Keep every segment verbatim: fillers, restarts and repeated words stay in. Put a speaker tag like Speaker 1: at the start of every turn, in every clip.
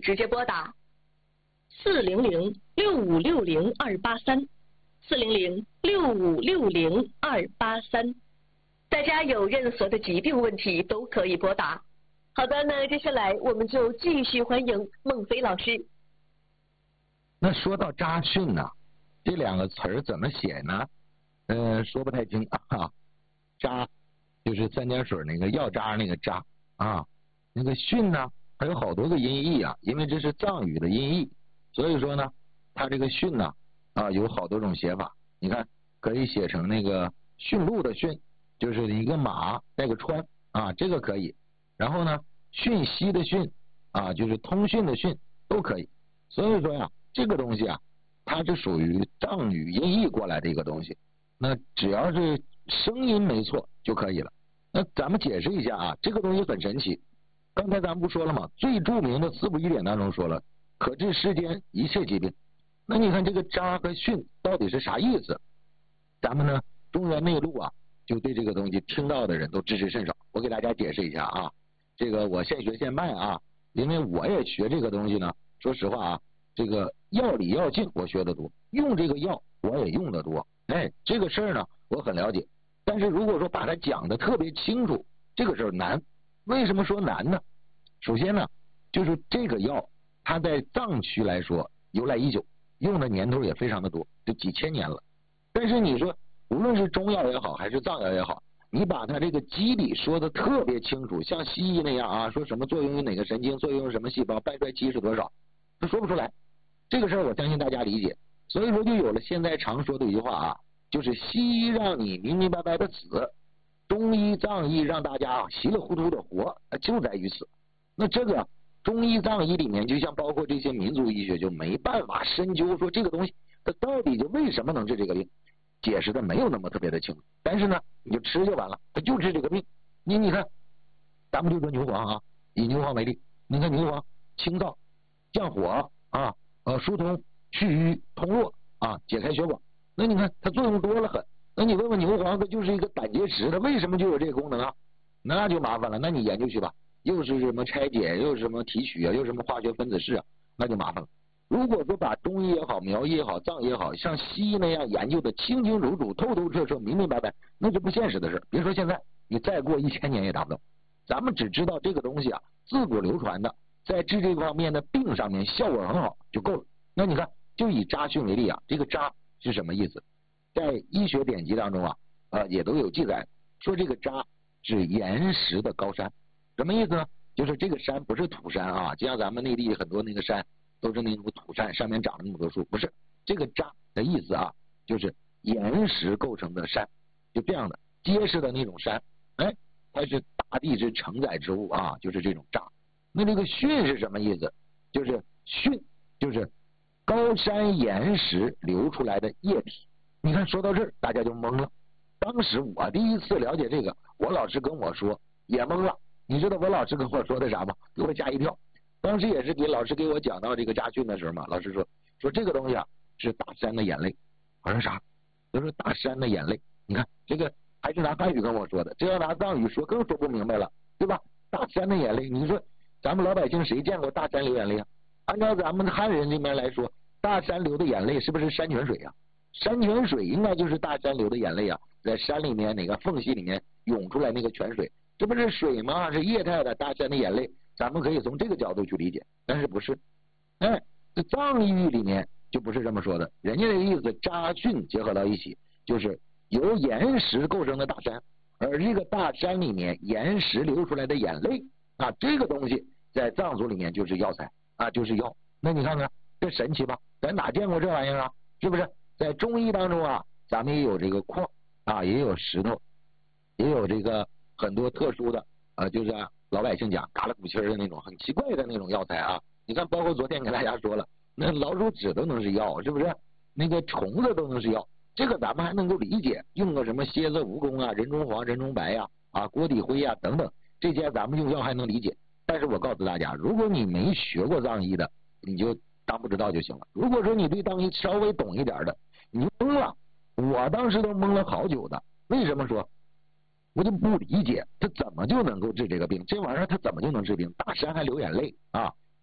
Speaker 1: 直接拨打四零零六五六零二八三，四零零六五六零二八三。大家有任何的疾病问题都可以拨打。好的，那接下来我们就继续欢迎孟非老师。
Speaker 2: 那说到渣汛呢，这两个词儿怎么写呢？呃，说不太清啊。渣就是三点水那个药渣那个渣啊，那个汛呢，它有好多个音译啊，因为这是藏语的音译，所以说呢，它这个汛呢啊有好多种写法。你看，可以写成那个驯鹿的驯，就是一个马带个川啊，这个可以。然后呢，讯息的讯啊，就是通讯的讯都可以。所以说呀，这个东西啊，它是属于藏语音译过来的一个东西。那只要是声音没错就可以了。那咱们解释一下啊，这个东西很神奇。刚才咱们不说了吗？最著名的四不一典当中说了，可治世间一切疾病。那你看这个渣和汛到底是啥意思？咱们呢，中原内陆啊，就对这个东西听到的人都知之甚少。我给大家解释一下啊。这个我现学现卖啊，因为我也学这个东西呢。说实话啊，这个药理药性我学得多，用这个药我也用得多。哎，这个事儿呢我很了解，但是如果说把它讲得特别清楚，这个事儿难。为什么说难呢？首先呢，就是这个药它在藏区来说由来已久，用的年头也非常的多，就几千年了。但是你说无论是中药也好，还是藏药也好，你把它这个机理说的特别清楚，像西医那样啊，说什么作用于哪个神经，作用于什么细胞，半衰期是多少，他说不出来。这个事儿我相信大家理解，所以说就有了现在常说的一句话啊，就是西医让你明明白白的死，中医藏医让大家稀里糊涂的活，就在于此。那这个中医藏医里面，就像包括这些民族医学，就没办法深究说这个东西它到底就为什么能治这个病，解释的没有那么特别的清楚。但是呢，你就吃就完了，它就治这个病。你你看，咱们就说牛黄啊，以牛黄为例，你看牛黄清燥、降火啊，呃疏通、祛瘀、通络啊，解开血管。那你看它作用多了很。那你问问牛黄，它就是一个胆结石，它为什么就有这个功能啊？那就麻烦了，那你研究去吧，又是什么拆解，又是什么提取啊，又是什么化学分子式啊，那就麻烦了。如果说把中医也好，苗医也好，藏医也好，像西医那样研究的清清楚楚、透透彻彻、明明白白，那是不现实的事。别说现在，你再过一千年也达不到。咱们只知道这个东西啊，自古流传的，在治这方面的病上面效果很好就够了。那你看，就以渣汛为例啊，这个渣是什么意思？在医学典籍当中啊，呃，也都有记载，说这个渣是岩石的高山。什么意思呢？就是这个山不是土山啊，就像咱们内地很多那个山都是那种土山，上面长了那么多树，不是。这个渣的意思啊，就是岩石构成的山，就这样的结实的那种山。哎，它是大地之承载之物啊，就是这种渣。那这个汛是什么意思？就是汛就是高山岩石流出来的液体。你看说到这儿大家就懵了。当时我第一次了解这个，我老师跟我说也懵了。你知道我老师跟我说的啥吗？给我吓一跳。当时也是给老师给我讲到这个渣汛的时候嘛，老师说说这个东西啊是大山的眼泪。我说啥？他说大山的眼泪。你看这个还是拿汉语跟我说的，这要拿藏语说更说不明白了，对吧？大山的眼泪，你说咱们老百姓谁见过大山流眼泪啊？按照咱们汉人这边来说，大山流的眼泪是不是山泉水啊？山泉水应该就是大山流的眼泪啊，在山里面哪个缝隙里面涌出来那个泉水，这不是水吗？是液态的大山的眼泪，咱们可以从这个角度去理解，但是不是？哎，这藏语里面就不是这么说的，人家的意思渣汛结合到一起，就是由岩石构成的大山，而这个大山里面岩石流出来的眼泪啊，这个东西在藏族里面就是药材啊，就是药。那你看看这神奇吧？咱哪见过这玩意儿啊？是不是？在中医当中啊，咱们也有这个矿啊，也有石头，也有这个很多特殊的啊，就是啊老百姓讲嘎啦鼓气的那种很奇怪的那种药材啊。你看，包括昨天给大家说了，那老鼠屎都能是药，是不是？那个虫子都能是药，这个咱们还能够理解。用个什么蝎子蜈蚣啊、人中黄、人中白呀、啊、啊锅底灰呀、啊、等等，这些咱们用药还能理解。但是我告诉大家，如果你没学过藏医的，你就当不知道就行了。如果说你对藏医稍微懂一点的，你就懵了。我当时都懵了好久的。为什么说？我就不理解，他怎么就能够治这个病？这玩意儿他怎么就能治病？大山还流眼泪啊！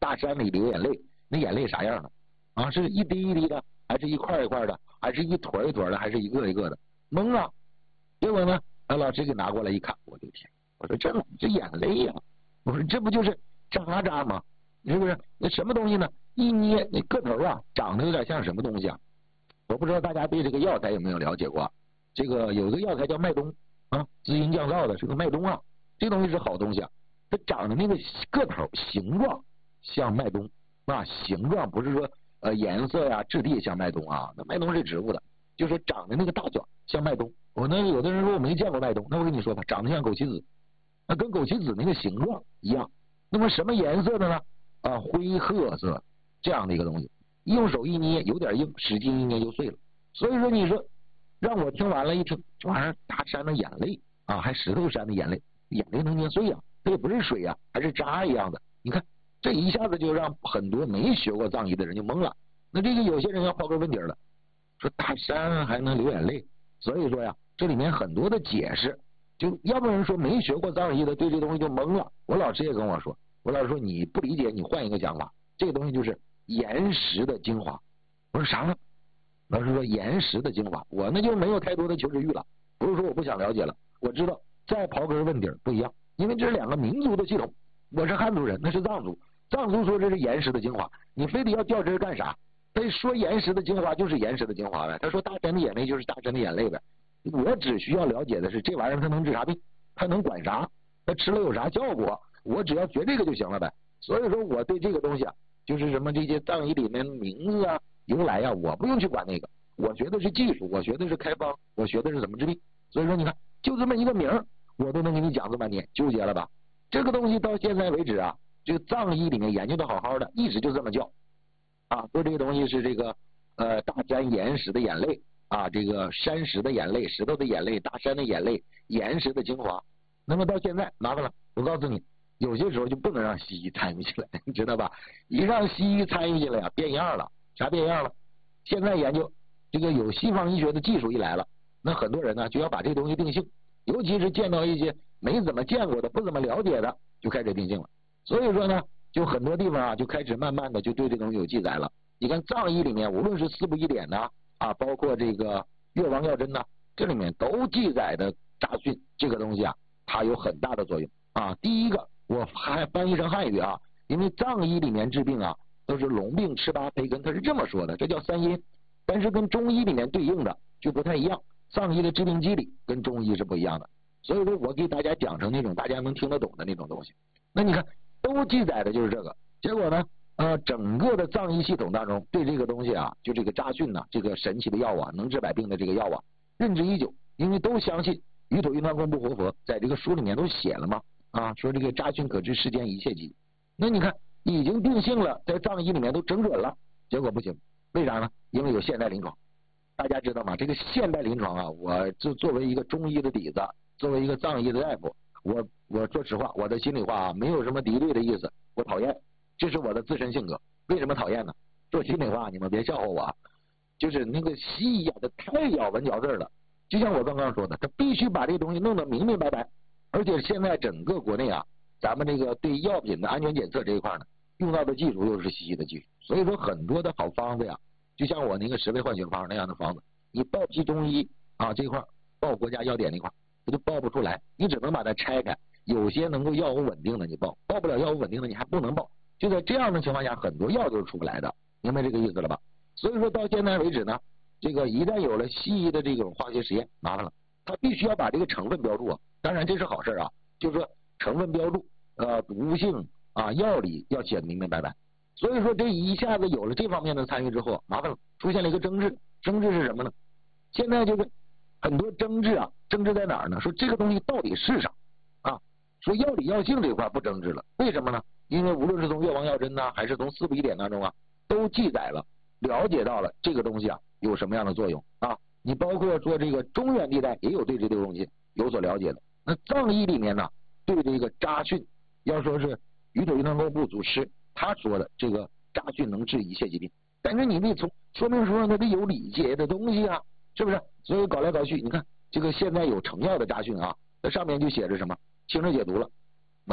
Speaker 2: 大山里流眼泪，那眼泪啥样的啊？是一滴一滴的，还是一块一块的，还是一坨一坨的，还是一个一个的？懵啊！结果呢，把老师给拿过来一看，我的天！我说这这眼泪呀、啊！我说这不就是渣渣吗？是不是？那什么东西呢？一捏那个头啊，长得有点像什么东西啊？我不知道大家对这个药材有没有了解过？这个有一个药材叫麦冬啊，滋阴降燥的，是个麦冬啊。这东西是好东西啊，它长的那个个头形状像麦冬啊，形状不是说呃颜色呀、质地像麦冬啊，那麦冬是植物的，就说长的那个大小像麦冬。我呢，有的人说我没见过麦冬，那我跟你说吧，长得像枸杞子，那跟枸杞子那个形状一样。那么什么颜色的呢？啊，灰褐色这样的一个东西，用手一捏有点硬，使劲一捏就碎了。所以说你说让我听完了一听，这玩意儿大山的眼泪啊，还石头山的眼泪，眼泪能捏碎啊？它也不是水啊，还是渣一样的。你看这一下子就让很多没学过藏医的人就懵了。那这个有些人要刨根问底了，说大山还能流眼泪？所以说呀，这里面很多的解释，就要不然说没学过藏医的对这东西就懵了。我老师也跟我说，我老师说你不理解，你换一个讲法，这个东西就是岩石的精华。我说啥呢？老师说岩石的精华，我那就没有太多的求知欲了，不是说我不想了解了，我知道再刨根问底不一样，因为这是两个民族的系统，我是汉族人，那是藏族，藏族说这是岩石的精华，你非得要较真儿干啥？他说岩石的精华就是岩石的精华呗，他说大山的眼泪就是大山的眼泪呗。我只需要了解的是这玩意儿它能治啥病，它能管啥，它吃了有啥效果，我只要学这个就行了呗。所以说我对这个东西啊，就是什么这些藏医里面名字啊由来呀、啊，我不用去管那个，我学的是技术，我学的是开方，我学的是怎么治病。所以说你看就这么一个名儿我都能给你讲这么半天，纠结了吧？这个东西到现在为止啊，这个藏医里面研究的好好的，一直就这么叫啊，说这个东西是这个呃大山岩石的眼泪啊，这个山石的眼泪，石头的眼泪，大山的眼泪，岩石的精华。那么到现在麻烦了，我告诉你，有些时候就不能让西医参与进来，你知道吧？一让西医参与进来呀，变样了。啥变样了？现在研究这个有西方医学的技术一来了，那很多人呢就要把这个东西定性，尤其是见到一些没怎么见过的、不怎么了解的，就开始定性了。所以说呢，就很多地方啊就开始慢慢的就对这东西有记载了。你看藏医里面，无论是四部医典呐啊，包括这个越王药真呐，这里面都记载的扎训这个东西啊，它有很大的作用啊。第一个，我还翻译成汉语啊，因为藏医里面治病啊都是龙病赤八培根，他是这么说的，这叫三阴，但是跟中医里面对应的就不太一样，藏医的治病机理跟中医是不一样的，所以说我给大家讲成那种大家能听得懂的那种东西。那你看都记载的就是这个，结果呢呃，整个的藏医系统当中对这个东西啊，就这个扎训呐、啊，这个神奇的药啊，能治百病的这个药啊，认知已久，因为都相信于土云团功不活佛，在这个书里面都写了嘛啊，说这个扎训可治世间一切疾。那你看已经定性了，在藏医里面都整准了，结果不行，为啥呢？因为有现代临床。大家知道吗？这个现代临床啊，我就作为一个中医的底子，作为一个藏医的大夫，我我说实话，我的心里话啊，没有什么敌对的意思，我讨厌，这是我的自身性格。为什么讨厌呢？说心里话，你们别笑话我，就是那个西医啊，它太咬文嚼字了。就像我刚刚说的，他必须把这个东西弄得明明白白，而且现在整个国内啊，咱们这个对药品的安全检测这一块呢，用到的技术又是西医的技术，所以说很多的好方子呀，就像我那个十味换血方那样的方子，你报批中医啊这块报国家药典那块，它就报不出来，你只能把它拆开，有些能够药物稳定的你报，报不了药物稳定的你还不能报，就在这样的情况下，很多药都是出不来的，明白这个意思了吧？所以说到现在为止呢，这个一旦有了西医的这种化学实验，麻烦了，它必须要把这个成分标注啊，当然这是好事啊，就是说成分标注，呃，毒性啊，药理要写的明明白白。所以说这一下子有了这方面的参与之后，麻烦了，出现了一个争执，争执是什么呢？现在就是很多争执啊，争执在哪儿呢？说这个东西到底是啥啊？说药理药性这一块不争执了，为什么呢？因为无论是从越王药真呐，还是从四部医典当中啊，都记载了，了解到了这个东西啊有什么样的作用啊。你包括说这个中原地带也有对这个东西有所了解的。那藏医里面呢，对这个扎训，要说是于土云团功部祖师他说的这个扎训能治一切疾病，但是你得从说明书上它得有理解的东西啊，是不是？所以搞来搞去，你看这个现在有成药的扎训啊，那上面就写着什么清热解毒了，